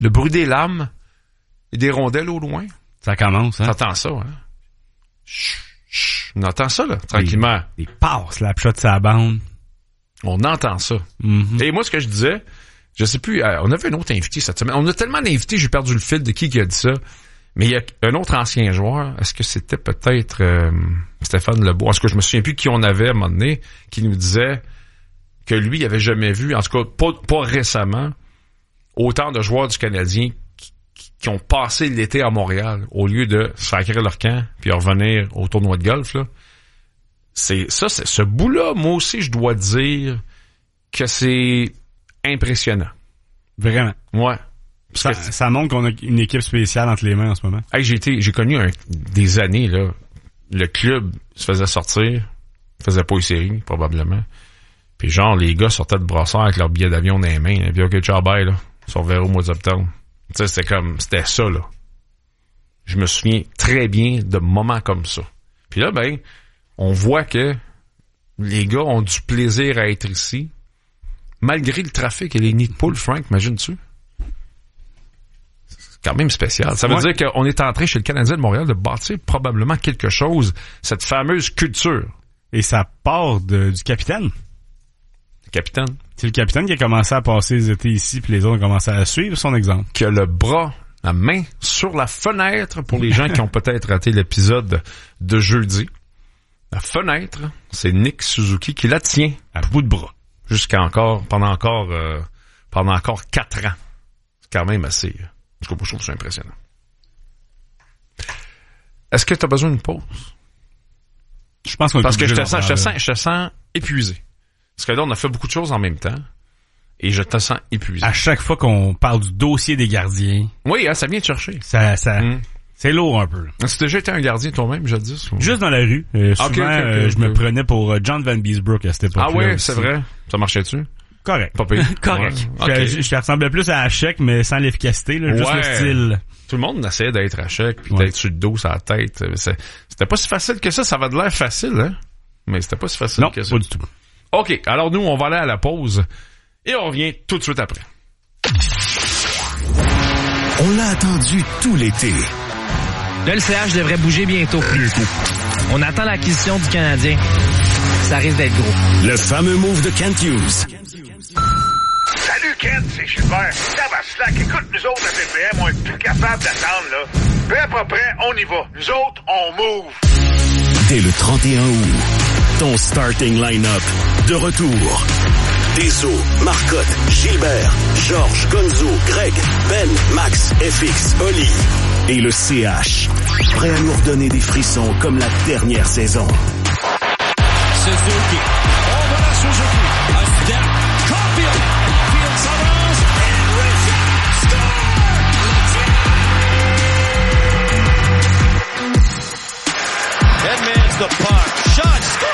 le bruit des lames et des rondelles au loin. Ça commence, hein? T'entends ça, hein? Chut, chut. On entend ça, là, tranquillement. Des passes, la shot de sa bande. On entend ça. Mm-hmm. Et moi, ce que je disais, je sais plus, on avait un autre invité cette semaine. On a tellement d'invités, j'ai perdu le fil de qui a dit ça. Mais il y a un autre ancien joueur, est-ce que c'était peut-être Stéphane Lebeau? Est-ce que je me souviens plus qui on avait à un moment donné, qui nous disait que lui, il avait jamais vu, en tout cas pas récemment, autant de joueurs du Canadien qui ont passé l'été à Montréal au lieu de sacrer leur camp puis revenir au tournoi de golf, là. C'est ce bout-là, moi aussi, je dois dire que c'est impressionnant. Vraiment. Ouais. Ça montre qu'on a une équipe spéciale entre les mains en ce moment. Hey, j'ai connu des années, là. Le club se faisait sortir, faisait pas une série, probablement. Puis genre, les gars sortaient de brossard avec leur billet d'avion dans les mains. Puis OK, ciao, bye, là. On se reverra au mois d'octobre. Tu sais, c'était ça, là. Je me souviens très bien de moments comme ça. Puis là, ben, on voit que les gars ont du plaisir à être ici, malgré le trafic et les nids de poules, Frank, imagines-tu? C'est quand même spécial. Ça veut dire qu'on est en train, chez le Canadien de Montréal, de bâtir probablement quelque chose, cette fameuse culture. Et ça part du capitaine. Le capitaine. C'est le capitaine qui a commencé à passer les étés ici, puis les autres ont commencé à suivre son exemple. Qui a le bras, la main sur la fenêtre, pour les gens qui ont peut-être raté l'épisode de jeudi. La fenêtre, c'est Nick Suzuki qui la tient à bout de bras. Pendant encore 4 ans. C'est quand même assez. Je trouve ça impressionnant. Est-ce que tu as besoin d'une pause? Je pense qu'on parce que je te sens épuisé. Parce que là, on a fait beaucoup de choses en même temps. Et je te sens épuisé. À chaque fois qu'on parle du dossier des gardiens. Oui, hein, ça vient te chercher. C'est lourd un peu. Est-ce que tu as déjà été un gardien toi-même, jadis? Ou... Juste dans la rue. Souvent, je me prenais pour John Van Beesbrook à cette époque-là. Ah oui, c'est vrai. Ça marchait-tu? Correct. Pas pire. Correct. Ouais. Je ressemblais plus à Hachek, mais sans l'efficacité, là, juste le style. Tout le monde essayait d'être Hachek, puis d'être sur le dos, sur la tête. C'était pas si facile que ça. Ça avait de l'air facile, hein? Mais c'était pas si facile que ça. Non, pas du tout. OK. Alors nous, on va aller à la pause. Et on revient tout de suite après. On l'a attendu tout l'été. Là, le CH devrait bouger bientôt. On attend l'acquisition du Canadien. Ça risque d'être gros. Le fameux move de Kent Hughes. Salut Kent, c'est Gilbert. Ça va slack. Écoute, nous autres à BPM, on est plus capable d'attendre, là. Peu à peu près, on y va. Nous autres, on move. Dès le 31 août, ton starting line-up de retour. Deso, Marcotte, Gilbert, Georges, Gonzo, Greg, Ben, Max, FX, Oli et le CH. Prêt à nous redonner des frissons comme la dernière saison. Suzuki. Oh, voilà Suzuki. A step. Caulfield. Field s'avance. And Richard scores! Edmonds the puck. Shot. Score!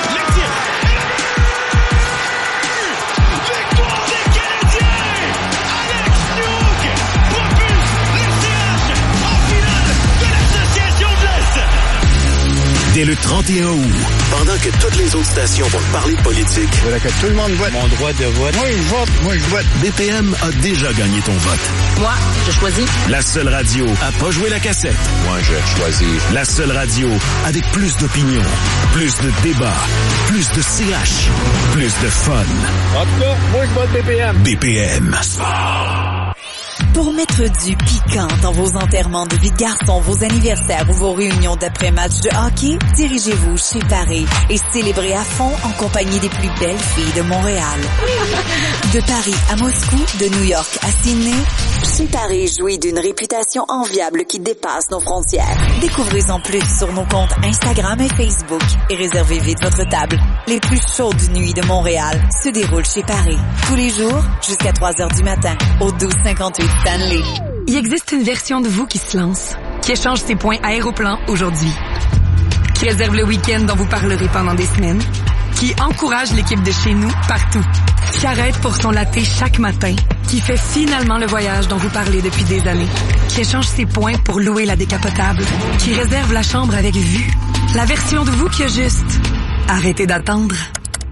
Victoire des Canadiens! Alex Newhook propulse le CH en finale de l'Association de l'Est! Dès le 31 août, pendant que toutes les autres stations vont parler de politique, voilà que tout le monde vote. Mon droit de vote. Moi je vote. BPM a déjà gagné ton vote. Moi, je choisis. La seule radio à pas jouer la cassette. Moi, je choisis. La seule radio avec plus d'opinion, plus de débats, plus de CH, plus de fun. En tout cas, moi je vote BPM. BPM. Pour mettre du piquant dans vos enterrements de vie de garçon, vos anniversaires ou vos réunions d'après-match de hockey, dirigez-vous chez Paris et célébrez à fond en compagnie des plus belles filles de Montréal. De Paris à Moscou, de New York à Sydney, chez Paris jouit d'une réputation enviable qui dépasse nos frontières. Découvrez-en plus sur nos comptes Instagram et Facebook et réservez vite votre table. Les plus chaudes nuits de Montréal se déroulent chez Paris. Tous les jours, jusqu'à 3h du matin, au 1258 Stanley. Il existe une version de vous qui se lance, qui échange ses points Aéroplan aujourd'hui, qui réserve le week-end dont vous parlerez pendant des semaines, qui encourage l'équipe de chez nous partout, qui arrête pour son latte chaque matin, qui fait finalement le voyage dont vous parlez depuis des années, qui échange ses points pour louer la décapotable, qui réserve la chambre avec vue. La version de vous qui a juste arrêté d'attendre.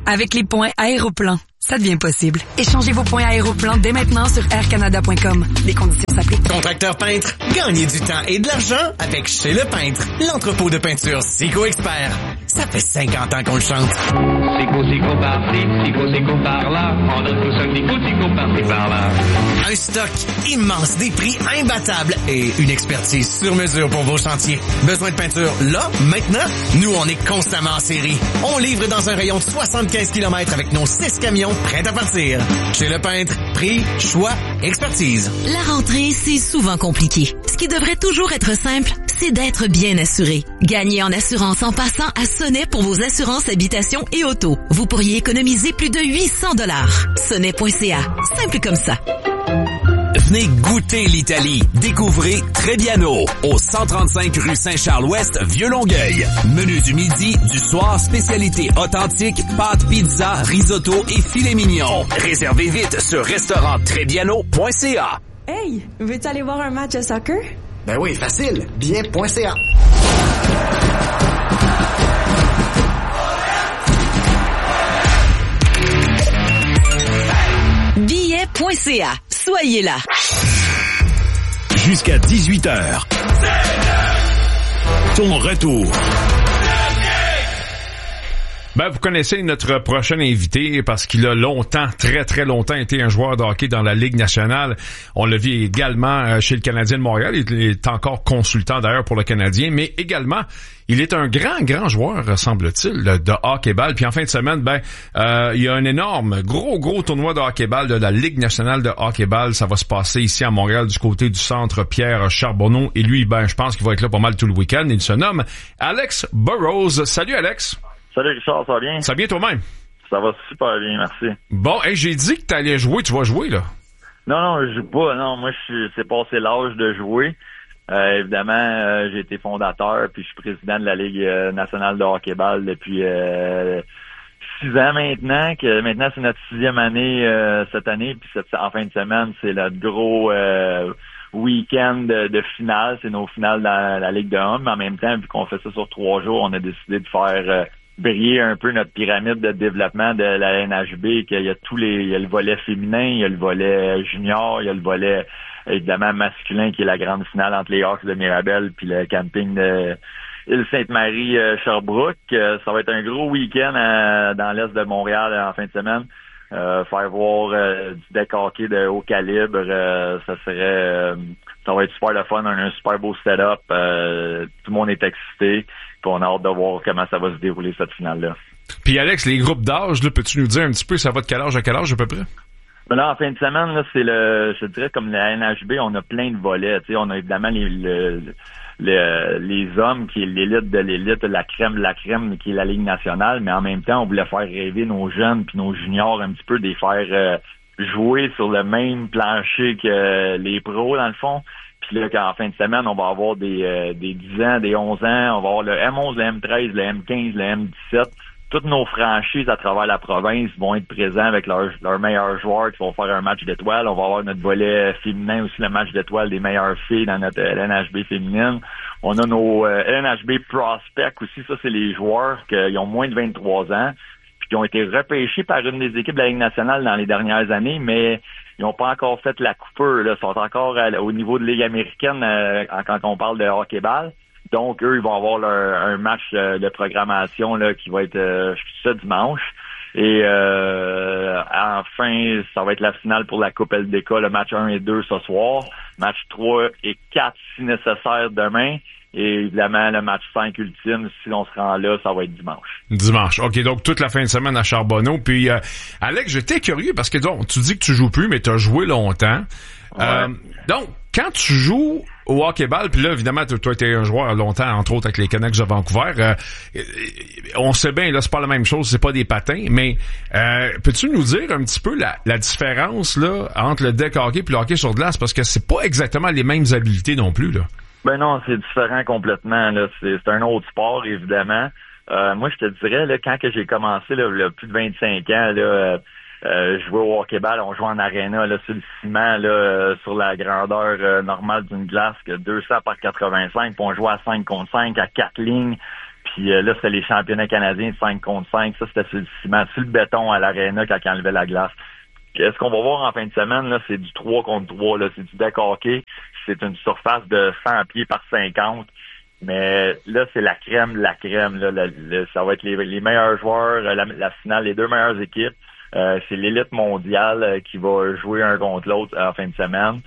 Avec les points Aéroplan, ça devient possible. Échangez vos points Aéroplan dès maintenant sur aircanada.com. Les conditions s'appliquent. Contracteur peintre, gagnez du temps et de l'argent avec Chez Le Peintre, l'entrepôt de peinture Sico Expert. Ça fait 50 ans qu'on le chante. Sico par-ci, Sico par-là. On donne tout ça, Sico par-ci, par-là. Un stock immense, des prix imbattables et une expertise sur mesure pour vos chantiers. Besoin de peinture là, maintenant? Nous, on est constamment en série. On livre dans un rayon de 75 km avec nos 6 camions prêts à partir. Chez Le Peintre, prix, choix, expertise. La rentrée, c'est souvent compliqué. Ce qui devrait toujours être simple, c'est d'être bien assuré. Gagnez en assurance en passant à Sonnet pour vos assurances habitation et auto. Vous pourriez économiser plus de 800 $. Sonnet.ca. Simple comme ça. Venez goûter l'Italie. Découvrez Trebbiano au 135 rue Saint-Charles-Ouest, Vieux-Longueuil. Menu du midi, du soir, spécialité authentique, pâtes, pizza, risotto et filet mignon. Réservez vite sur restauranttrebbiano.ca. Hey, veux-tu aller voir un match de soccer? Ben oui, facile. Bien.ca. Billet.ca. Soyez là. Jusqu'à 18h. Ton retour. Ben, vous connaissez notre prochain invité parce qu'il a longtemps, très très longtemps été un joueur de hockey dans la Ligue nationale. On l'a vu également chez le Canadien de Montréal. Il est encore consultant d'ailleurs pour le Canadien, mais également, il est un grand joueur, semble-t-il, de hockey-ball. Puis en fin de semaine, il y a un énorme, gros tournoi de hockey-ball de la Ligue nationale de hockey-ball. Ça va se passer ici à Montréal du côté du centre Pierre Charbonneau. Et lui, je pense qu'il va être là pas mal tout le week-end. Il se nomme Alex Burrows. Salut Alex. Salut Richard, ça va bien? Ça va bien toi-même? Ça va super bien, merci. Bon, j'ai dit que t'allais jouer, tu vas jouer là? Non, je joue pas. Non, moi, c'est passé l'âge de jouer. Évidemment, j'ai été fondateur, puis je suis président de la Ligue nationale de hockey-ball depuis 6 ans maintenant. Maintenant, c'est notre 6e année cette année, puis en fin de semaine, c'est notre gros week-end de finale. C'est nos finales dans la Ligue de hommes. Mais en même temps, vu qu'on fait ça sur 3 jours, on a décidé de faire briller un peu notre pyramide de développement de la NHB, qu'il y a il y a le volet féminin, il y a le volet junior, il y a le volet évidemment masculin qui est la grande finale entre les Hawks de Mirabel puis le camping de Île-Sainte-Marie Sherbrooke. Ça va être un gros week-end dans l'est de Montréal en fin de semaine. Faire voir du deck hockey de haut calibre, ça va être super le fun, on a un super beau setup, tout le monde est excité, puis on a hâte de voir comment ça va se dérouler cette finale-là. Puis Alex, les groupes d'âge, là, peux-tu nous dire un petit peu, ça va de quel âge à quel âge à peu près? Ben là, en fin de semaine, là, je dirais comme la NHB, on a plein de volets, tu sais, on a évidemment les hommes qui est l'élite de l'élite, la crème de la crème qui est la Ligue nationale, mais en même temps, on voulait faire rêver nos jeunes puis nos juniors un petit peu, les faire jouer sur le même plancher que les pros dans le fond. Puis là, en fin de semaine, on va avoir des 10 ans, des 11 ans, on va avoir le M11, le M13, le M15, le M17. Toutes nos franchises à travers la province vont être présents avec leurs meilleurs joueurs qui vont faire un match d'étoiles. On va avoir notre volet féminin aussi, le match d'étoiles des meilleures filles dans notre LNHB féminine. On a nos LNHB prospects aussi. Ça, c'est les joueurs qui ont moins de 23 ans puis qui ont été repêchés par une des équipes de la Ligue nationale dans les dernières années, mais ils n'ont pas encore fait la coupure. Ils sont encore au niveau de Ligue américaine quand on parle de hockey-ball. Donc, eux, ils vont avoir un match de programmation là qui va être ce dimanche. Et enfin, ça va être la finale pour la Coupe LDK, le match 1 et 2 ce soir. Match 3 et 4 si nécessaire demain. Et évidemment, le match 5 ultime, si on se rend là, ça va être dimanche. Dimanche. OK, donc toute la fin de semaine à Charbonneau. Puis, Alex, j'étais curieux parce que donc, tu dis que tu joues plus, mais tu as joué longtemps. Ouais. Donc, quand tu joues au hockey-ball, puis là, évidemment, toi, t'es un joueur longtemps, entre autres, avec les Canucks de Vancouver. On sait bien, là, c'est pas la même chose, c'est pas des patins, mais peux-tu nous dire un petit peu la différence là entre le deck hockey et le hockey sur glace? Parce que c'est pas exactement les mêmes habiletés non plus, là. Ben non, c'est différent complètement, là. C'est un autre sport, évidemment. Moi, je te dirais, là, quand que j'ai commencé, là, il y a plus de 25 ans, là, je jouais au hockey-ball, on jouait en aréna, là, sur le ciment, là, sur la grandeur normale d'une glace, que 200 par 85, puis on jouait à 5 contre 5, à 4 lignes. Puis là, c'était les championnats canadiens 5 contre 5. Ça, c'était sur le ciment, sur le béton à l'aréna quand ils enlevaient la glace. Ce qu'on va voir en fin de semaine, là, c'est du 3 contre 3. Là, c'est du deck hockey. C'est une surface de 100 pieds par 50. Mais là, c'est la crème. Là, ça va être les meilleurs joueurs, la finale, les 2 meilleures équipes. C'est l'élite mondiale qui va jouer un contre l'autre en fin de semaine.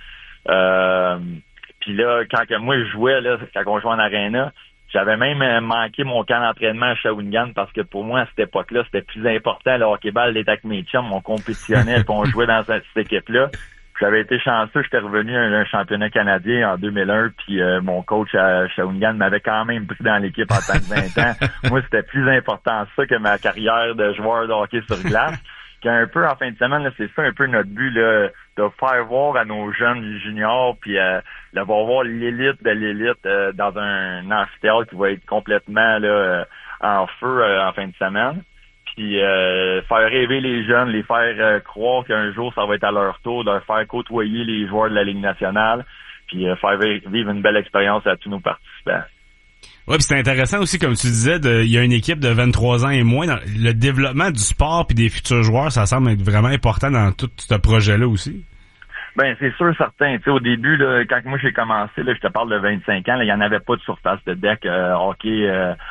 Puis là, quand moi je jouais, là, quand on jouait en aréna, j'avais même manqué mon camp d'entraînement à Shawinigan parce que pour moi, à cette époque-là, c'était plus important. Le hockey-ball d'être avec mes chums, on compétitionnait et on jouait dans cette équipe-là. J'avais été chanceux, j'étais revenu à un championnat canadien en 2001, puis mon coach à Shawinigan m'avait quand même pris dans l'équipe en tant que 20 ans. Moi, c'était plus important ça que ma carrière de joueur de hockey sur glace. Un peu en fin de semaine, là, c'est ça un peu notre but, là, de faire voir à nos jeunes juniors, puis de voir l'élite de l'élite dans un amphithéâtre qui va être complètement là en feu en fin de semaine. Puis faire rêver les jeunes, les faire croire qu'un jour ça va être à leur tour, de leur faire côtoyer les joueurs de la Ligue nationale, puis faire vivre une belle expérience à tous nos participants. Ouais, puis c'est intéressant aussi, comme tu disais, il y a une équipe de 23 ans et moins. Dans le développement du sport puis des futurs joueurs, ça semble être vraiment important dans tout ce projet-là aussi. Ben, c'est sûr, certain. Tu sais, au début, là, quand moi j'ai commencé, là, je te parle de 25 ans, là, il n'y en avait pas de surface de deck hockey.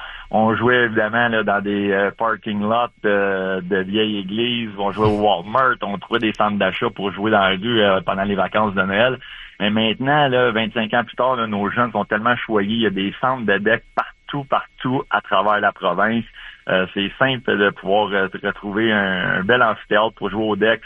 On jouait évidemment là, dans des parking lots de vieilles églises. On jouait au Walmart. On trouvait des centres d'achat pour jouer dans la rue pendant les vacances de Noël. Mais maintenant, là, 25 ans plus tard, là, nos jeunes sont tellement choyés. Il y a des centres de deck partout à travers la province. C'est simple de pouvoir retrouver un bel amphithéâtre pour jouer au deck,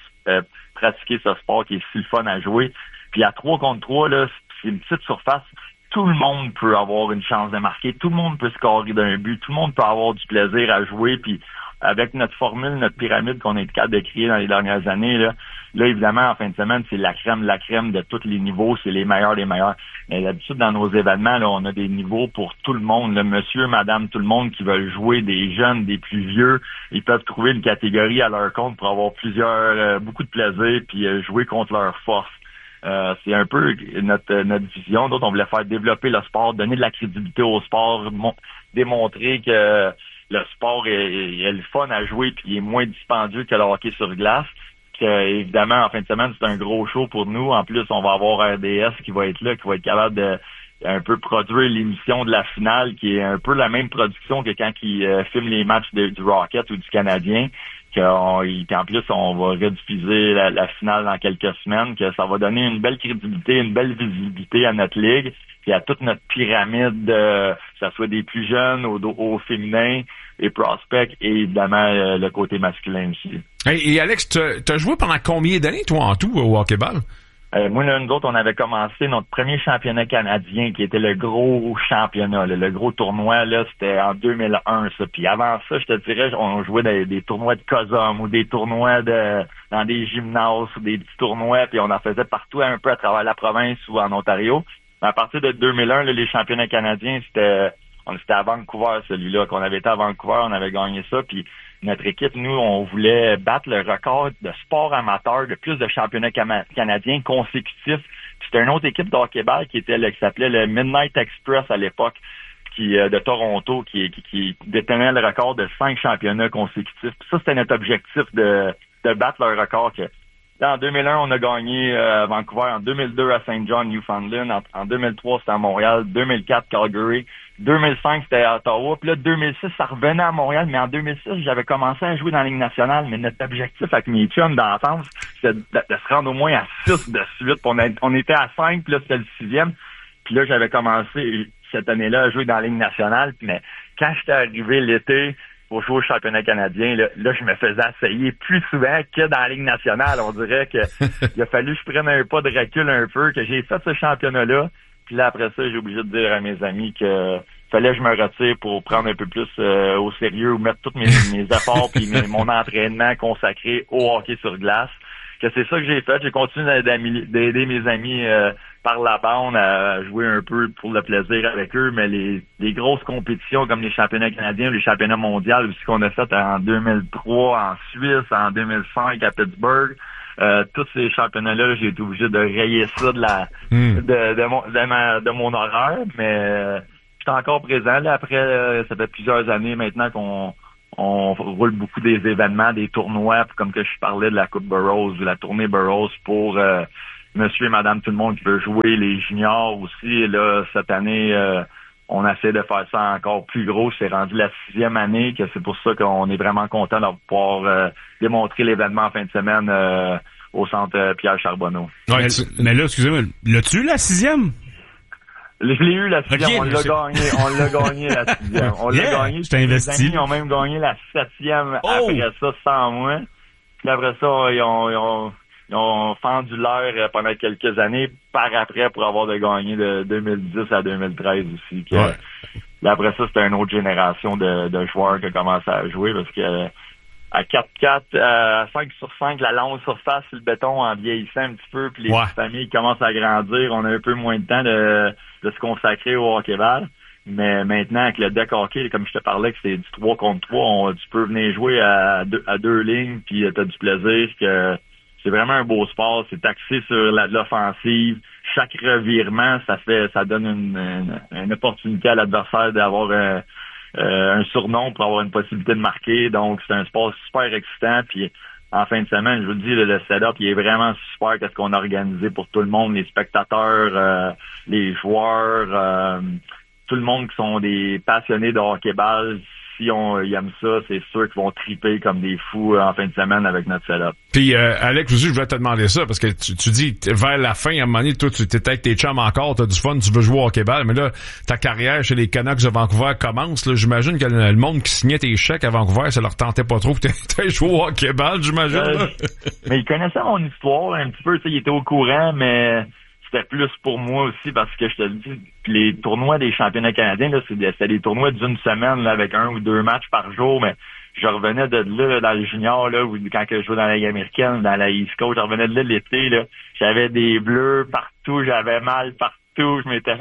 pratiquer ce sport qui est si le fun à jouer. Puis à 3 contre 3, là, c'est une petite surface. Tout le monde peut avoir une chance de marquer. Tout le monde peut scorer d'un but. Tout le monde peut avoir du plaisir à jouer. Puis avec notre formule, notre pyramide qu'on est capable de créer dans les dernières années, là évidemment, en fin de semaine, c'est la crème de tous les niveaux. C'est les meilleurs des meilleurs. Mais d'habitude, dans nos événements, là, on a des niveaux pour tout le monde. Là, monsieur, madame, tout le monde qui veulent jouer, des jeunes, des plus vieux. Ils peuvent trouver une catégorie à leur compte pour avoir beaucoup de plaisir puis jouer contre leur force. C'est un peu notre vision. D'autres, on voulait faire développer le sport, donner de la crédibilité au sport, démontrer que le sport est le fun à jouer puis il est moins dispendieux que le hockey sur glace. Évidemment, en fin de semaine, c'est un gros show pour nous. En plus, on va avoir RDS qui va être là, qui va être capable de un peu produire l'émission de la finale, qui est un peu la même production que quand ils filment les matchs du Rocket ou du Canadien. Qu'en plus, on va rediffuser la finale dans quelques semaines, que ça va donner une belle crédibilité, une belle visibilité à notre ligue, puis à toute notre pyramide, que ça soit des plus jeunes au féminin, les prospects et évidemment le côté masculin aussi. Et Alex, t'as joué pendant combien d'années, toi, en tout, au hockey-ball? Moi, là, nous autres, on avait commencé notre premier championnat canadien, qui était le gros championnat, le gros tournoi, là, c'était en 2001, ça. Puis avant ça, je te dirais, on jouait des tournois de COSOM ou des tournois dans des gymnases ou des petits tournois, puis on en faisait partout un peu à travers la province ou en Ontario. Mais à partir de 2001, là, les championnats canadiens, c'était à Vancouver, celui-là, qu'on avait été à Vancouver, on avait gagné ça, puis notre équipe, nous, on voulait battre le record de sport amateur de plus de championnats canadiens consécutifs. C'était une autre équipe de hockey-ball qui s'appelait le Midnight Express à l'époque, de Toronto, qui détenait le record de 5 championnats consécutifs. Puis ça, c'était notre objectif de battre leur record. En 2001, on a gagné à Vancouver, en 2002 à Saint John, Newfoundland, en 2003, c'était à Montréal, 2004, Calgary, 2005, c'était à Ottawa, puis là, 2006, ça revenait à Montréal, mais en 2006, j'avais commencé à jouer dans la Ligue nationale, mais notre objectif avec mes chums d'enfance, c'était de se rendre au moins à 6 de suite, on était à 5, puis là, c'était le 6e, puis là, j'avais commencé cette année-là à jouer dans la Ligue nationale, mais quand j'étais arrivé l'été, pour jouer au championnat canadien, là, je me faisais essayer plus souvent que dans la Ligue nationale. On dirait que il a fallu que je prenne un pas de recul un peu, que j'ai fait ce championnat-là. Puis là, après ça, j'ai obligé de dire à mes amis que fallait que je me retire pour prendre un peu plus au sérieux ou mettre tous mes efforts puis mon entraînement consacré au hockey sur glace. Que c'est ça que j'ai fait. J'ai continué d'aider mes amis par la bande à jouer un peu pour le plaisir avec eux, mais les grosses compétitions comme les championnats canadiens, les championnats mondiaux aussi qu'on a fait en 2003 en Suisse, en 2005 à Pittsburgh, tous ces championnats-là, j'ai été obligé de rayer ça de mon horaire, mais suis encore présent. Là, après, ça fait plusieurs années maintenant qu'on roule beaucoup des événements, des tournois, comme que je parlais de la Coupe Burroughs ou la tournée Burroughs pour monsieur et madame tout le monde qui veut jouer, les juniors aussi. Et là, cette année, on essaie de faire ça encore plus gros. C'est rendu la 6e année, que c'est pour ça qu'on est vraiment content de pouvoir démontrer l'événement en fin de semaine au centre Pierre Charbonneau. Ouais, mais là, excusez-moi, l'as-tu la 6e? Je l'ai eu la 6e, okay, on l'a gagné la 6e. On l'a gagné. Je t'ai investi. Les amis ont même gagné la 7e après ça, sans moi. Puis après ça, ils ont fendu l'air pendant quelques années par après pour avoir de gagner de 2010 à 2013 aussi. Que, après ça, c'était une autre génération de joueurs qui a commencé à jouer parce que à 4-4, à 5 sur 5, la longue surface sur le béton en vieillissant un petit peu, puis les familles commencent à grandir, on a un peu moins de temps de se consacrer au hockey-ball. Mais maintenant, avec le deck hockey, comme je te parlais, que c'est du 3 contre 3, tu peux venir jouer à deux lignes, puis t'as du plaisir. Que c'est vraiment un beau sport, c'est axé sur l'offensive. Chaque revirement, ça donne une opportunité à l'adversaire d'avoir un surnom pour avoir une possibilité de marquer. Donc, c'est un sport super excitant. Puis, en fin de semaine, je vous le dis, le setup, il est vraiment super. Qu'est-ce qu'on a organisé pour tout le monde, les spectateurs, les joueurs, tout le monde qui sont des passionnés de hockey-ball. Si ils aiment ça, c'est sûr qu'ils vont triper comme des fous en fin de semaine avec notre setup. Puis, Alex, aussi, je voulais te demander ça, parce que tu dis, vers la fin, à un moment donné, toi, tu t'es avec tes chums encore, t'as du fun, tu veux jouer au hockey-ball, mais là, ta carrière chez les Canucks de Vancouver commence, là. J'imagine que le monde qui signait tes chèques à Vancouver, ça leur tentait pas trop que t'aies joué au hockey-ball, j'imagine, mais ils connaissaient mon histoire, un petit peu, tu sais, ils étaient au courant, mais c'était plus pour moi aussi parce que je te le dis, les tournois des championnats canadiens, là, c'était des tournois d'une semaine là, avec 1 ou 2 matchs par jour, mais je revenais de là dans le junior, là, où, quand je jouais dans la Ligue américaine, dans la East Coast, je revenais de là l'été, là, j'avais des bleus partout, j'avais mal partout,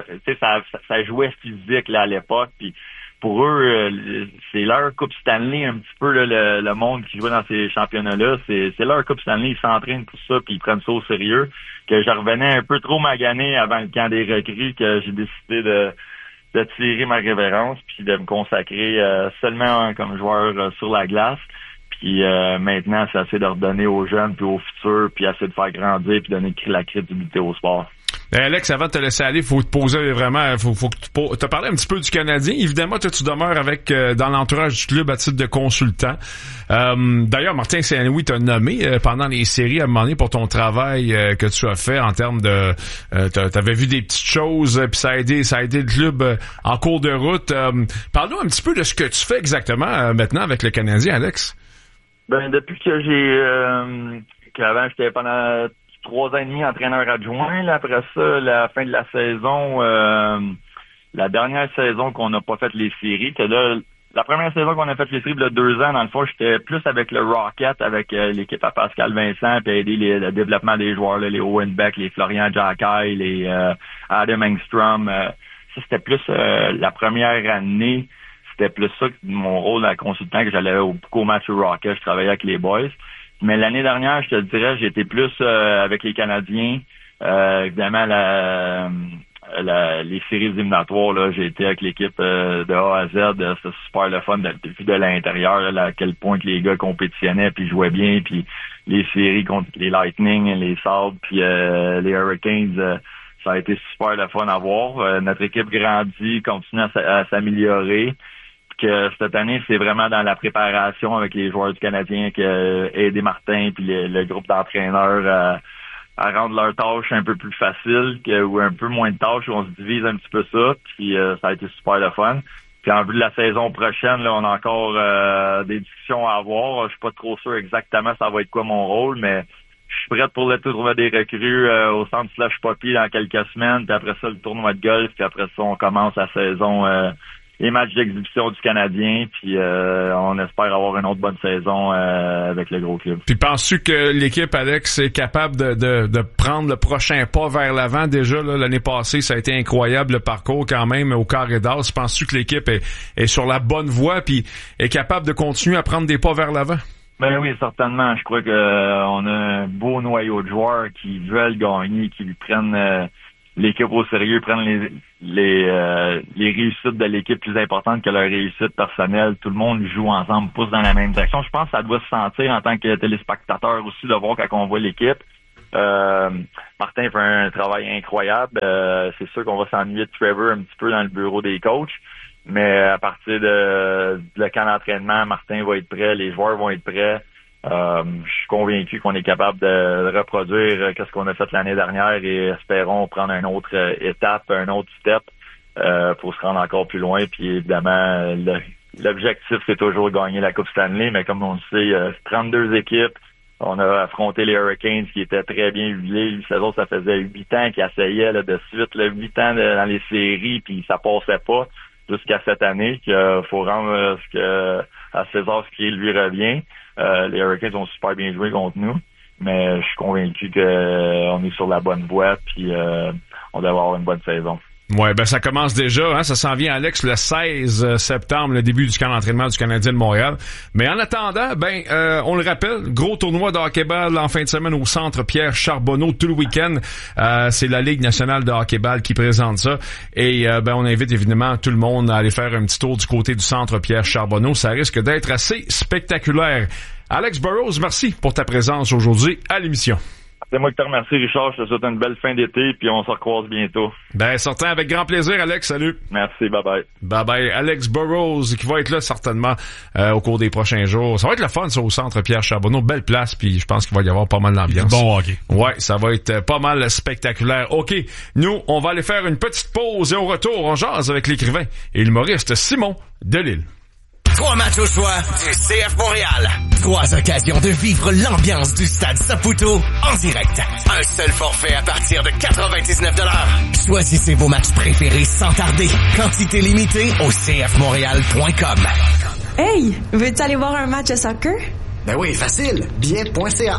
ça jouait physique là à l'époque, puis pour eux, c'est leur Coupe Stanley un petit peu là, le monde qui jouait dans ces championnats-là. C'est leur Coupe Stanley, ils s'entraînent pour ça puis ils prennent ça au sérieux. Que je revenais un peu trop magané avant le camp des recrues, que j'ai décidé de tirer ma révérence puis de me consacrer seulement comme joueur sur la glace. Puis maintenant, c'est assez de redonner aux jeunes puis aux futurs puis assez de faire grandir puis donner la crédibilité au sport. Alex, avant de te laisser aller, faut te poser vraiment, faut que tu te parles un petit peu du Canadien. Évidemment, toi, tu demeures avec dans l'entourage du club à titre de consultant. D'ailleurs, Martin Saint-Louis t'a nommé pendant les séries à un moment donné pour ton travail que tu as fait en termes de t'avais vu des petites choses puis ça a aidé le club en cours de route. Parle-nous un petit peu de ce que tu fais exactement maintenant avec le Canadien, Alex. Ben depuis que qu'avant j'étais pendant 3 ans et demi entraîneur adjoint. Là, après ça, la fin de la saison, la dernière saison qu'on n'a pas fait les séries, que là, la première saison qu'on a fait les séries, il y a 2 ans, dans le fond, j'étais plus avec le Rocket, avec l'équipe à Pascal Vincent, puis aider le développement des joueurs, là, les Owen Beck, les Florian Jacquet, les Adam Engstrom. Ça, c'était plus la première année, c'était plus ça que mon rôle de consultant, que j'allais beaucoup au match du Rocket, je travaillais avec les boys. Mais l'année dernière, je te dirais, j'étais plus avec les Canadiens. Évidemment, les séries éliminatoires, là, j'ai été avec l'équipe de A à Z. C'était super le fun de l'intérieur, là, à quel point que les gars compétitionnaient puis jouaient bien. Puis les séries contre les Lightning, les Sabres, puis les Hurricanes, ça a été super le fun à voir. Notre équipe grandit, continue à s'améliorer. Que cette année, c'est vraiment dans la préparation avec les joueurs du Canadien que Eddie Martin puis le groupe d'entraîneurs à rendre leurs tâches un peu plus faciles ou un peu moins de tâches où on se divise un petit peu ça. Puis ça a été super le fun. Puis en vue de la saison prochaine, là, on a encore des discussions à avoir. Je suis pas trop sûr exactement ça va être quoi mon rôle, mais je suis prête pour le tournoi des recrues au centre Slush Poppy dans quelques semaines. Puis après ça, le tournoi de golf. Puis après ça, on commence la saison les matchs d'exhibition du Canadien, puis on espère avoir une autre bonne saison avec le gros club. Puis penses-tu que l'équipe, Alex, est capable de prendre le prochain pas vers l'avant? Déjà, là, l'année passée, ça a été incroyable le parcours quand même au carré d'as. Penses-tu que l'équipe est sur la bonne voie puis est capable de continuer à prendre des pas vers l'avant? Ben oui, certainement. Je crois que on a un beau noyau de joueurs qui veulent gagner, qui prennent l'équipe au sérieux, prennent les réussites de l'équipe plus importantes que leur réussite personnelle. Tout le monde joue ensemble, pousse dans la même direction. Je pense que ça doit se sentir en tant que téléspectateur aussi de voir quand on voit l'équipe. Martin fait un travail incroyable. C'est sûr qu'on va s'ennuyer de Trevor un petit peu dans le bureau des coachs, mais à partir de le camp d'entraînement, Martin va être prêt, les joueurs vont être prêts. Je suis convaincu qu'on est capable de reproduire ce qu'on a fait l'année dernière et espérons prendre une autre étape, un autre step pour se rendre encore plus loin. Puis évidemment, l'objectif, c'est toujours de gagner la Coupe Stanley, mais comme on le sait, 32 équipes. On a affronté les Hurricanes qui étaient très bien huilés. Ces autres, ça faisait 8 ans qu'ils essayaient là, de suite, 8 ans dans les séries, puis ça passait pas jusqu'à cette année qu'il faut rendre à César ce qui lui revient. Les Hurricanes ont super bien joué contre nous, mais je suis convaincu qu'on est sur la bonne voie, puis on doit avoir une bonne saison. Ouais, ben ça commence déjà, hein, ça s'en vient, Alex, le 16 septembre, le début du camp d'entraînement du Canadien de Montréal. Mais en attendant, on le rappelle, gros tournoi de hockey-ball en fin de semaine au centre Pierre Charbonneau tout le week-end. C'est la Ligue nationale de hockey-ball qui présente ça. Et on invite évidemment tout le monde à aller faire un petit tour du côté du centre Pierre Charbonneau. Ça risque d'être assez spectaculaire. Alex Burrows, merci pour ta présence aujourd'hui à l'émission. C'est moi qui te remercie, Richard. Je te souhaite une belle fin d'été, puis on se recroise bientôt. Ben, certain, avec grand plaisir, Alex. Salut. Merci, bye-bye. Bye-bye. Alex Burrows, qui va être là certainement au cours des prochains jours. Ça va être le fun, ça, au centre Pierre Charbonneau. Belle place, puis je pense qu'il va y avoir pas mal d'ambiance. Bon hockey. Ouais, ça va être pas mal spectaculaire. OK, nous, on va aller faire une petite pause et au retour, on jase avec l'écrivain et l'humoriste Simon Delisle. 3 matchs au choix du CF Montréal. 3 occasions de vivre l'ambiance du stade Saputo en direct. Un seul forfait à partir de 99$. Choisissez vos matchs préférés sans tarder. Quantité limitée au cfmontréal.com. Hey, veux-tu aller voir un match de soccer? Ben oui, facile. Billet.ca.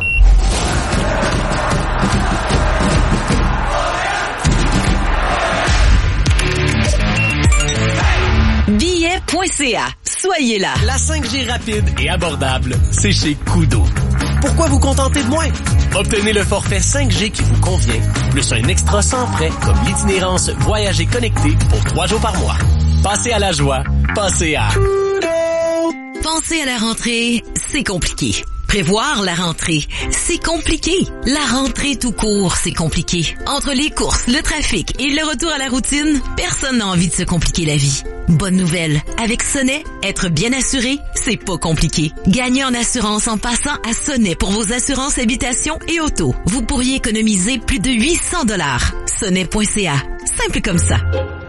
Billet.ca. Soyez là. La 5G rapide et abordable, c'est chez Koodo. Pourquoi vous contenter de moins? Obtenez le forfait 5G qui vous convient, plus un extra sans frais comme l'itinérance Voyager connecté pour 3 jours par mois. Passez à la joie, passez à Koodo. Penser à la rentrée, c'est compliqué. Prévoir la rentrée, c'est compliqué. La rentrée tout court, c'est compliqué. Entre les courses, le trafic et le retour à la routine, personne n'a envie de se compliquer la vie. Bonne nouvelle, avec Sonnet, être bien assuré, c'est pas compliqué. Gagnez en assurance en passant à Sonnet pour vos assurances habitation et auto. Vous pourriez économiser plus de 800$. Sonnet.ca, simple comme ça.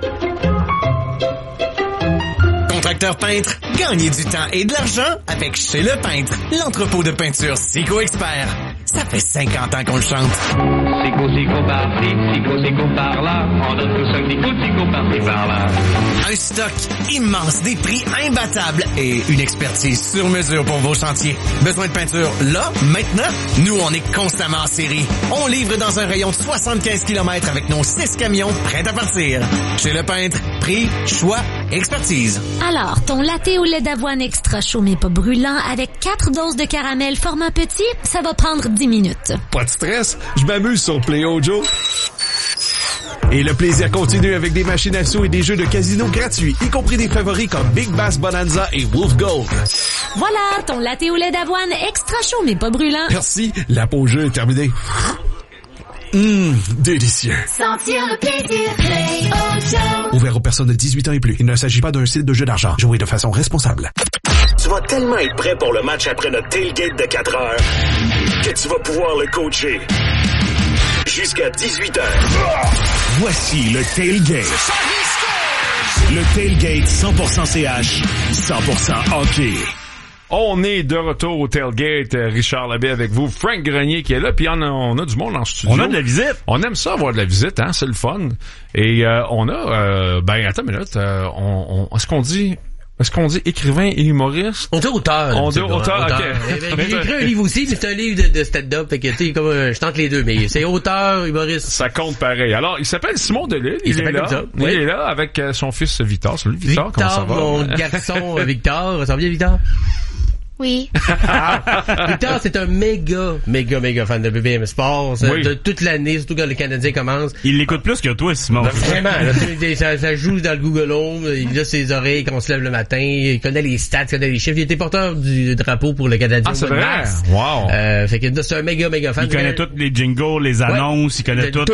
Contracteur peintre, gagnez du temps et de l'argent avec Chez Le Peintre, l'entrepôt de peinture Sico Expert. Ça fait 50 ans qu'on le chante. Sico par-ci, Sico par-là. On donne tout ça, Sico par-ci, par-là. Un stock immense, des prix imbattables et une expertise sur mesure pour vos chantiers. Besoin de peinture là, maintenant? Nous, on est constamment en série. On livre dans un rayon de 75 km avec nos 6 camions prêts à partir. Chez Le Peintre, prix, choix, expertise. Alors, ton latte au lait d'avoine extra chaud mais pas brûlant avec 4 doses de caramel format petit, ça va prendre 10 minutes. Pas de stress, je m'amuse sur Play-O Joe. Et le plaisir continue avec des machines à sous et des jeux de casino gratuits, y compris des favoris comme Big Bass Bonanza et Wolf Gold. Voilà, ton latte au lait d'avoine extra chaud mais pas brûlant. Merci, la pause jeu est terminée. Délicieux. Sentir le plaisir, Play-O Joe. Ouvert aux personnes de 18 ans et plus. Il ne s'agit pas d'un site de jeu d'argent. Jouez de façon responsable. Tu vas tellement être prêt pour le match après notre tailgate de 4 heures que tu vas pouvoir le coacher jusqu'à 18h. Voici le tailgate. Le tailgate 100% CH, 100% hockey. On est de retour au tailgate, Richard Labbé avec vous, Frank Grenier qui est là, puis on a du monde en studio. On a de la visite. On aime ça avoir de la visite, hein, c'est le fun. Et on a, attends une minute, est-ce qu'on dit écrivain et humoriste? On dit auteur. On dit auteur, ok. J'ai écrit un livre aussi, mais c'est un livre de stand-up, fait que tu sais, comme je tente les deux, mais c'est auteur, humoriste. Ça compte pareil. Alors, il s'appelle Simon Delisle, il est là. Il est là avec son fils Victor. Salut Victor, comment ça va? Mon garçon Victor, ça va bien Victor? Oui. Victor, c'est un méga fan de BBM Sport. De toute l'année, surtout quand le Canadien commence. Il l'écoute plus que toi, Simon. Vraiment, là, ça joue dans le Google Home, il a ses oreilles quand on se lève le matin, il connaît les stats, il connaît les chiffres, il était porteur du drapeau pour le Canadien. Ah, c'est vrai? Wow. Fait que c'est un méga fan. Il connaît tous les jingles, les annonces, il connaît tout.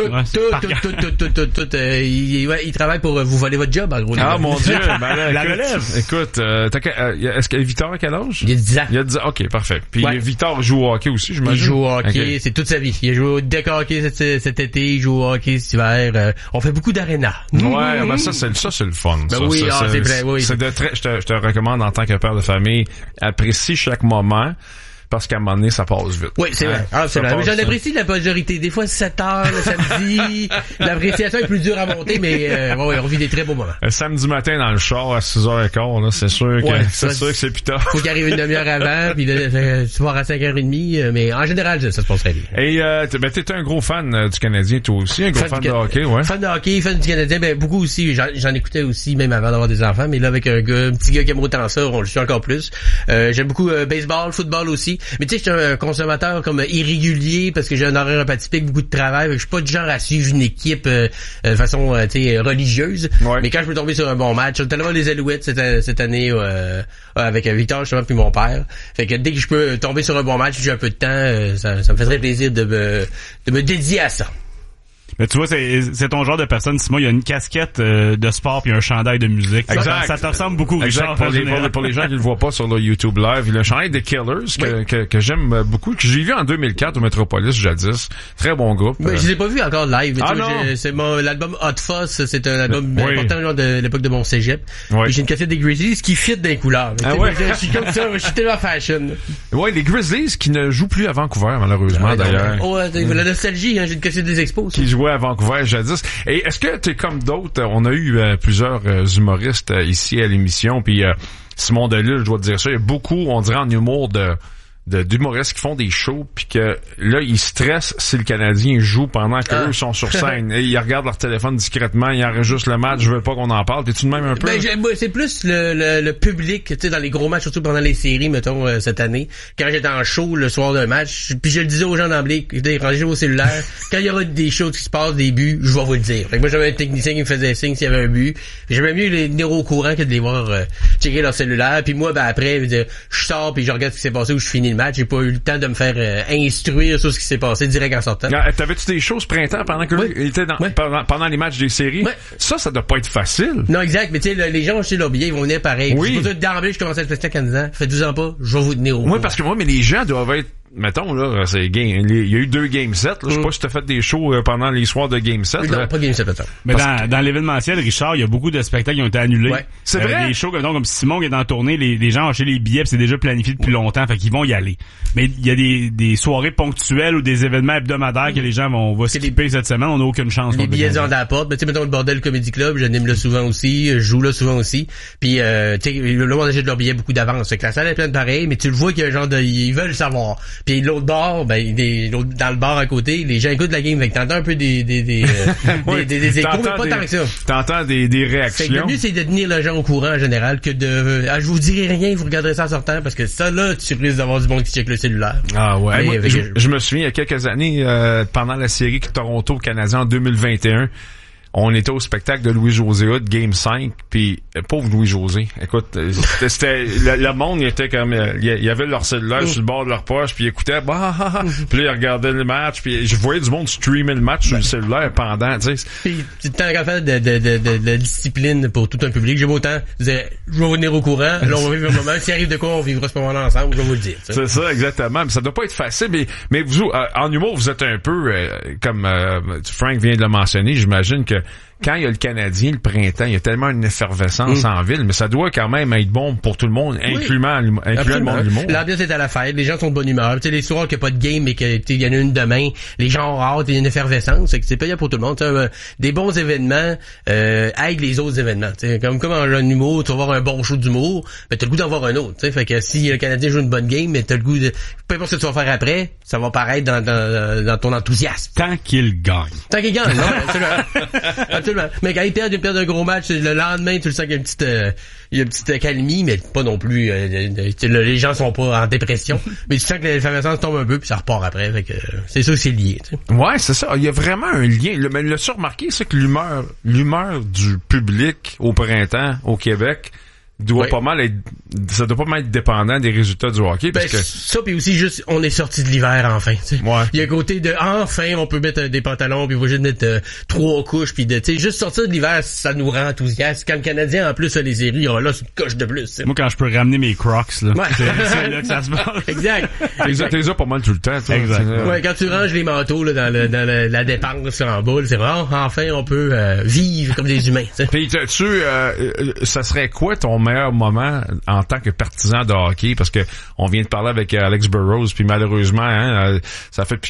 Il travaille pour vous voler votre job, en gros. Ah, mon Dieu. La relève. Écoute, est-ce que Victor a quel âge? Il a 10 ans. Il a 10 ans. OK, parfait. Puis Victor joue au hockey aussi, j'imagine. Il joue au hockey, c'est toute sa vie. Il a joué au deck hockey cet été, il joue au hockey cet hiver. On fait beaucoup d'aréna. Ouais, ben ça c'est le fun. Ben ça, oui, c'est vrai, oui. Je te recommande en tant que père de famille, apprécie chaque moment. Parce qu'à un moment donné, ça passe vite. Oui, c'est vrai. C'est vrai. J'en apprécie la majorité. Des fois, 7 heures le samedi. L'appréciation est plus dure à monter, mais on vit des très beaux moments. Samedi matin, dans le char, à 6h15, là, c'est sûr que c'est putain. Faut qu'il arrive une demi-heure avant, puis tu pars à 5h30, mais en général, ça se passe très bien. Et t'es un gros fan du Canadien, toi aussi, un gros fan de hockey, ouais. Fan de hockey, fan du Canadien, beaucoup aussi. J'en écoutais aussi, même avant d'avoir des enfants, mais là, avec un petit gars qui aime autant ça, on le suit encore plus. J'aime beaucoup baseball, football aussi. Mais tu sais, je suis un consommateur comme irrégulier parce que j'ai un horaire un peu atypique, beaucoup de travail. Je suis pas du genre à suivre une équipe de façon religieuse. Ouais. Mais quand je peux tomber sur un bon match, j'étais allé voir les Alouettes cette année avec Victor justement puis mon père. Fait que dès que je peux tomber sur un bon match, j'ai un peu de temps, ça me fait très plaisir de me dédier à ça. Mais tu vois, c'est ton genre de personne, Simon, il y a une casquette de sport puis un chandail de musique. Exact. Ça te ressemble beaucoup, Richard. Pour les gens qui le voient pas sur le YouTube Live, il a un chandail des Killers que j'aime beaucoup, que j'ai vu en 2004 au Metropolis jadis. Très bon groupe. Mais je l'ai pas vu encore live. Ah non. C'est l'album Hot Fuzz, c'est un album important genre de l'époque de mon cégep. Oui. J'ai une casquette des Grizzlies qui fit dans les couleurs. Je suis comme ça, je suis tellement fashion. Ouais, les Grizzlies qui ne jouent plus à Vancouver malheureusement d'ailleurs. La nostalgie, j'ai une casquette des Expos. Qui jouait à Vancouver jadis. Et est-ce que t'es comme d'autres? On a eu plusieurs humoristes ici à l'émission, puis Simon Delille, je dois te dire ça, il y a beaucoup, on dirait en humour d'humoristes qui font des shows puis que là ils stressent si le Canadien joue pendant qu'eux sont sur scène et ils regardent leur téléphone discrètement, ils enregistrent le match, je veux pas qu'on en parle. T'es-tu de même un peu? C'est plus le public, tu sais, dans les gros matchs, surtout pendant les séries, mettons cette année, quand j'étais en show le soir d'un match, puis je le disais aux gens d'emblée, rangez vos cellulaires, quand il y aura des shows qui se passent, des buts, je vais vous le dire. Fait que moi j'avais un technicien qui me faisait signe s'il y avait un but. J'aimais mieux les tenir au courant que de les voir checker leur cellulaire. Puis moi après je sors puis je regarde ce qui s'est passé ou je finis le match. J'ai pas eu le temps de me faire instruire sur ce qui s'est passé direct en sortant. T'avais-tu des choses printemps pendant que il était pendant les matchs des séries? Ouais. Ça doit pas être facile. Non, exact. Mais tu sais, les gens ont acheté leur billet, ils vont venir pareil. Oui. C'est pour ça que d'emblée, je commençais à le festival canadien. Fait 12 ans pas, je vais vous tenir au courant. Oui, parce que mais les gens doivent être, mettons, là, c'est game. Il y a eu 2 Game 7, là. Je sais pas si t'as fait des shows pendant les soirs de Game 7. Non, pas Game 7, peut-être. Mais dans l'événementiel, Richard, il y a beaucoup de spectacles qui ont été annulés. Ouais. C'est vrai? Des shows comme Simon qui est en tournée, les gens ont acheté les billets, pis c'est déjà planifié depuis longtemps, fait qu'ils vont y aller. Mais il y a des soirées ponctuelles ou des événements hebdomadaires que les gens vont skipper cette semaine, on n'a aucune chance. Les billets sont à la porte. Mais tu sais, mettons le Bordel Comedy Club, j'anime là souvent aussi, je joue là souvent aussi. Puis tu sais, le monde achète leurs billets beaucoup d'avance. Fait que la salle est pleine pareil, mais tu le vois qu'il y a un genre de, ils veulent savoir. Puis l'autre bord, dans le bar à côté, les gens écoutent la game, fait que t'entends un peu des échos, mais pas tant que ça. T'entends des réactions. Fait que le mieux, c'est de tenir les gens au courant en général que je vous dirai rien, vous regarderez ça en sortant, parce que ça, là, tu risques d'avoir du monde qui check le cellulaire. Ah ouais. Moi, je me souviens, il y a quelques années, pendant la série Toronto-Canadien en 2021, on était au spectacle de Louis-José Hood, Game 5, puis pauvre Louis-José. Écoute, c'était le monde, il était comme il y avait leur cellulaire sur le bord de leur poche, puis ils écoutaient puis là ils regardaient le match, puis je voyais du monde streamer le match sur le cellulaire pendant, tu sais. Puis tant qu'à faire de discipline pour tout un public, j'aime autant dire je vais venir au courant, là on va vivre un moment, s'il arrive de quoi on vivra ce moment-là ensemble, je vais vous le dire. T'sais. C'est ça exactement, mais ça doit pas être facile, mais vous en humour, vous êtes un peu comme Frank vient de le mentionner, j'imagine que quand il y a le Canadien, le printemps, il y a tellement une effervescence en ville, mais ça doit quand même être bon pour tout le monde, incluant le monde de l'humour. L'ambiance est à la fête, les gens sont de bonne humeur. Tu sais, les soirs qu'il n'y a pas de game, mais qu'il y en a une demain, les gens ont hâte, il y a une effervescence, c'est payant pour tout le monde. Des bons événements aident les autres événements. T'sais, comme en humour, tu vas avoir un bon show d'humour, mais t'as le goût d'en voir un autre. T'sais, fait que si le Canadien joue une bonne game, mais t'as le goût de... Peu importe ce que tu vas faire après, ça va paraître dans ton enthousiasme. Tant qu'il gagne. Tant qu'il gagne, non? Absolument. Mais quand ils perdent un gros match, le lendemain, tu le sens qu'il y a une petite accalmie, mais pas non plus, les gens sont pas en dépression. Mais tu sens que l'effervescence tombe un peu, puis ça repart après. Fait que, c'est sûr que c'est lié, tu sais. Ouais, c'est ça. Il y a vraiment un lien. Mais le surmarqué, c'est que l'humeur du public au printemps, au Québec, doit pas mal être dépendant des résultats du hockey. Parce que ça, puis aussi juste, on est sorti de l'hiver enfin. T'sais. Ouais. Il y a un côté de enfin, on peut mettre des pantalons, puis on va juste mettre 3 couches, puis juste sortir de l'hiver, ça nous rend enthousiastes. Quand le Canadien en plus a les séries, là c'est une coche de plus. T'sais. Moi, quand je peux ramener mes Crocs, là, c'est là que ça se passe. Exact. T'es là pas mal tout le temps. Exact. Ouais, quand tu ranges les manteaux là dans la dépense en boule, c'est vraiment enfin on peut vivre comme des humains. Puis ça serait quoi ton meilleur moment en tant que partisan de hockey, parce que on vient de parler avec Alex Burrows, puis malheureusement, ça fait depuis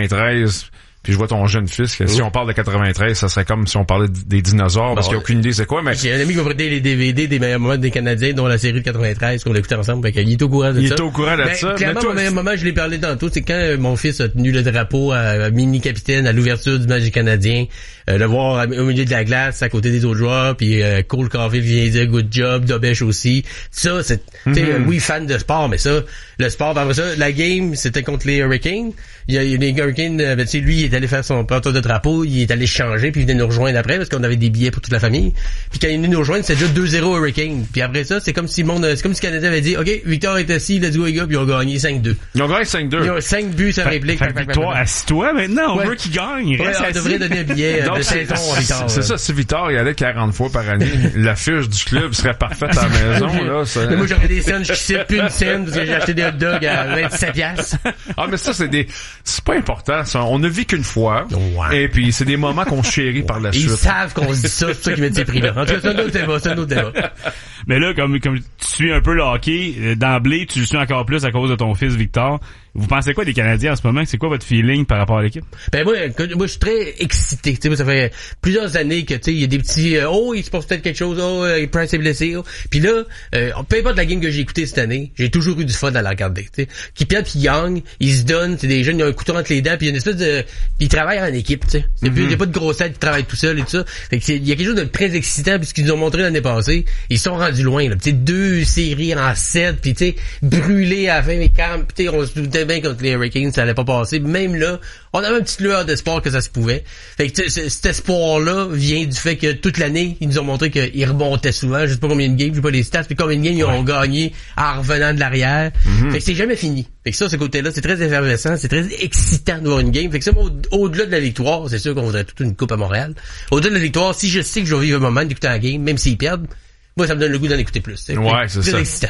93, puis je vois ton jeune fils, que si on parle de 93, ça serait comme si on parlait des dinosaures, parce qu'il n'y a aucune idée c'est quoi, mais... J'ai un ami qui m'a prêté les DVD des meilleurs moments des Canadiens, dont la série de 93, qu'on a écouté ensemble, fait qu'il est au courant de ça. Il est au courant de ça. Clairement, mon meilleur moment, je l'ai parlé tantôt, c'est quand mon fils a tenu le drapeau à mini-capitaine à l'ouverture du match des Canadiens, le voir au milieu de la glace, à côté des autres joueurs, puis Cole Caulfield vient dire good job, Dobesh aussi. Ça, c'est, oui, fan de sport, mais ça, le sport, après ça, la game, c'était contre les Hurricanes. Il y a les Hurricanes, lui, il est allé faire son porteur de drapeau, il est allé changer, puis il venait nous rejoindre après, parce qu'on avait des billets pour toute la famille. Puis quand il est venu nous rejoindre, c'était déjà 2-0 Hurricane. Puis après ça, c'est comme si le Canadien avait dit, OK, Victor est assis, let's go les gars, puis ils ont gagné 5-2. Ils ont gagné 5-2. Ils ont 5 buts sur réplique. Victoire, assis-toi maintenant, on veut qu'il gagne. Ouais, on devrait donner un billet de 5 ans à Victor. C'est ça, si Victor y allait 40 fois par année, la fiche du club serait parfaite à la maison, là. Mais moi, j'aurais des scènes, je cite plus une scène, parce que j'ai acheté des hot dogs à 27$. Ah, mais ça, c'est pas important. Ça. On ne vit qu'une fois. Ouais. Et puis, c'est des moments qu'on chérit par la suite. Ils savent qu'on se dit ça, c'est pour ça qu'ils mettent ces prix-là. En tout cas, c'est un autre débat. Mais là, comme tu suis un peu le hockey, d'emblée, tu le suis encore plus à cause de ton fils Victor. Vous pensez quoi des Canadiens en ce moment? C'est quoi votre feeling par rapport à l'équipe? Ben moi, je suis très excité. Tu sais, moi, ça fait plusieurs années que tu sais, il y a des petits il se passe peut-être quelque chose, Price est blessé. Puis là, peu importe la game que j'ai écoutée cette année, j'ai toujours eu du fun à la regarder. Tu sais, qui perdent, qui gagnent, ils se donnent, c'est des jeunes, ils ont un couteau entre les dents, puis il y a une espèce de, puis ils travaillent en équipe. Tu sais, il y a pas de grosse tête qui travaillent tout seul et tout ça. Fait que il y a quelque chose de très excitant, puis ce qu'ils nous ont montré l'année passée, ils sont rendus loin. Là, tu sais, 2 séries en 7, puis tu sais, brûlés à la fin, mais quand, tu sais, on se doutait bien contre les Hurricanes, ça allait pas passer. Même là, on avait une petite lueur d'espoir que ça se pouvait. Fait que cet espoir-là vient du fait que toute l'année, ils nous ont montré qu'ils remontaient souvent. Je sais pas combien de games, je sais pas les stats, puis combien de games ils ont gagné en revenant de l'arrière. Fait que c'est jamais fini. Fait que ça, ce côté-là, c'est très effervescent, c'est très excitant de voir une game. Fait que ça, au-delà de la victoire, c'est sûr qu'on voudrait toute une coupe à Montréal. Au-delà de la victoire, si je sais que je vais vivre un moment d'écouter la game, même s'ils perdent, moi, ça me donne le goût d'en écouter plus. Ouais, c'est ça. Excitant.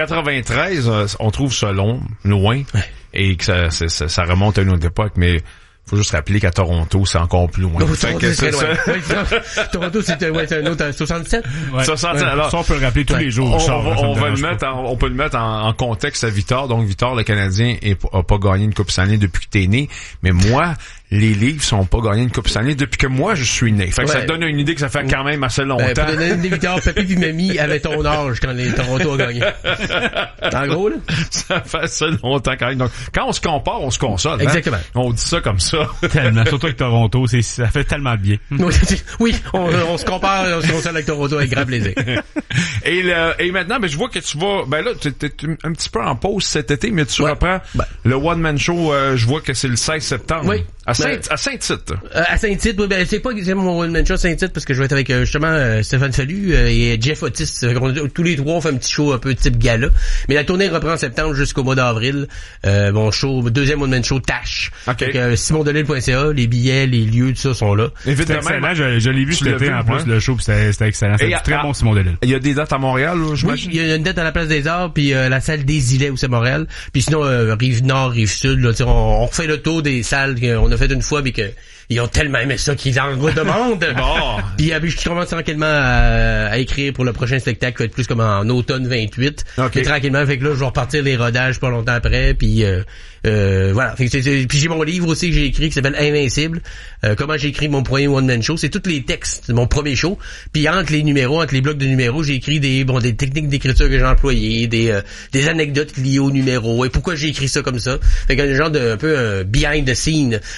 93, on trouve ça loin, et que ça remonte à une autre époque, mais faut juste rappeler qu'à Toronto, c'est encore plus loin. Toronto, c'est un autre 67. Ouais. 67. Alors, ça, on peut le rappeler tous les jours. On peut le mettre en contexte à Victor. Donc, Victor, le Canadien, a pas gagné une Coupe Stanley depuis que t'es né. Mais moi, les Leafs sont pas gagné une Coupe Stanley depuis que moi je suis né. Fait que ça te donne une idée que ça fait quand même assez longtemps. Pour donner une idée, Victor, Papi puis Mamie avaient ton âge quand les Toronto a gagné. En gros, là. Ça fait assez longtemps quand même. Donc, quand on se compare, on se console. Exactement. Hein? On dit ça comme ça. Tellement. Surtout avec Toronto, ça fait tellement de bien. Oui, on se compare, on se console avec Toronto avec grand plaisir. Et maintenant, je vois que tu vas, là, t'es un petit peu en pause cet été, mais tu reprends le One Man Show, je vois que c'est le 16 septembre. Oui. À Saint-Tite. À Saint-Tite, oui, c'est pas mon One Man Show à Saint-Tite parce que je vais être avec justement Stéphane Fallu et Jeff Otis. Tous les trois on fait un petit show un peu type gala. Mais la tournée reprend en septembre jusqu'au mois d'avril. Mon show, deuxième One Man Show Tash. Okay. SimonDelille.ca, les billets, les lieux, tout ça sont là. Évidemment, je l'ai vu cet été en plus le show, puis c'était excellent. C'est très bon Simon Delille. Il y a des dates à Montréal, là, j'imagine. Oui, il y a une date à la Place des Arts, puis la salle des Îlets où c'est Montréal. Puis sinon Rive-Nord, Rive-Sud, là, on refait le tour des salles qu'on a fait une fois, mais que ils ont tellement aimé ça qu'ils en redemandent. Puis je commence tranquillement à écrire pour le prochain spectacle qui va être plus comme en automne 28. Okay. Et tranquillement, fait que là, je vais repartir les rodages pas longtemps après, puis voilà. Fait que puis j'ai mon livre aussi que j'ai écrit qui s'appelle Invincible. Comment j'ai écrit mon premier One Man Show. C'est tous les textes de mon premier show. Puis entre les blocs de numéros, j'ai écrit des techniques d'écriture que j'ai employées, des anecdotes liées aux numéros et pourquoi j'ai écrit ça comme ça. Fait qu'il y a un genre de un peu behind the scene.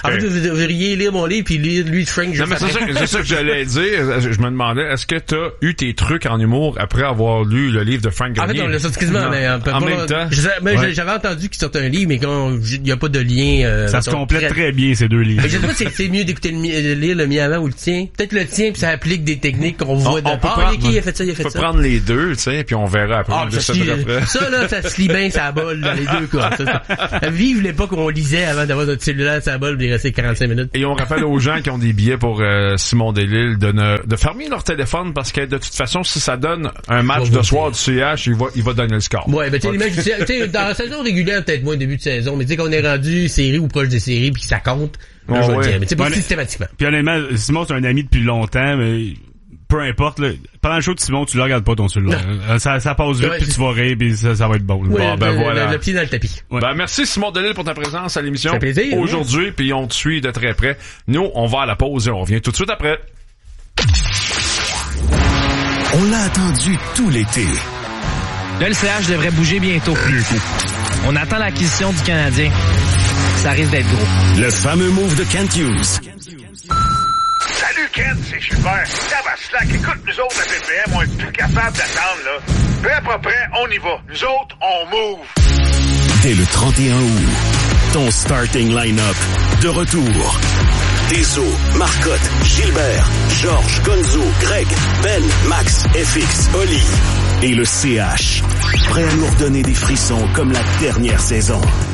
En fait, vous devriez lire mon livre puis lire lui de Frank. Non, mais c'est ça que j'allais dire. Je me demandais, est-ce que t'as eu tes trucs en humour après avoir lu le livre de Frank Grenier? En fait, on l'a sorti quasiment, mais en même temps. J'avais entendu qu'il sortait un livre, mais il n'y a pas de lien. Ça se complète très bien, ces deux livres. Je sais pas si c'est mieux d'écouter lire le mien avant ou le tien. Peut-être le tien, puis ça applique des techniques qu'on voit de qui a fait ça, il a fait ça. On peut prendre les deux, tu sais, puis on verra après. Ça, là, ça se lit bien sa bolle dans les deux cas. Vive l'époque où on lisait avant d'avoir notre cellulaire sa bolle et rester 45 minutes. Et on rappelle aux gens qui ont des billets pour Simon Delisle de fermer leur téléphone parce que de toute façon, si ça donne un match de soir du CH, il va donner le score. Ouais, ben tu sais, dans la saison régulière, peut-être moins début de saison, mais tu sais qu'on est rendu série ou proche des séries puis ça compte. Ouais. Mais c'est pas systématiquement. Puis honnêtement, Simon c'est un ami depuis longtemps, mais peu importe, là, pendant le show de Simon, tu le regardes pas ton cellulaire. Ça passe vite, puis tu vas rire, puis ça va être bon. Ouais, bon, voilà. Le pied dans le tapis. Ouais. Ben, merci Simon Delisle pour ta présence à l'émission aujourd'hui, puis on te suit de très près. Nous, on va à la pause et on revient tout de suite après. On l'a attendu tout l'été. Là, le CH devrait bouger bientôt. On attend l'acquisition du Canadien. Ça risque d'être gros. Le fameux move de Kent Hughes. Salut Ken, c'est Gilbert. Slack, écoute, nous autres, la BPM, on est plus capable d'attendre, là. Prêt après prêt, on y va. Nous autres, on move. Dès le 31 août, ton starting line-up de retour. Deso, Marcotte, Gilbert, Georges, Gonzo, Greg, Ben, Max, FX, Oli et le CH. Prêt à nous redonner des frissons comme la dernière saison.